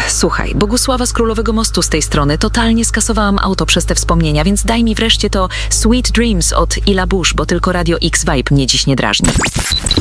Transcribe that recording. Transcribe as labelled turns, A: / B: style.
A: Słuchaj, Bogusława z Królowego Mostu z tej strony. Totalnie skasowałam auto przez te wspomnienia, więc daj mi wreszcie to Sweet Dreams od Ila Bush, bo tylko Radio X Vibe mnie dziś nie drażni.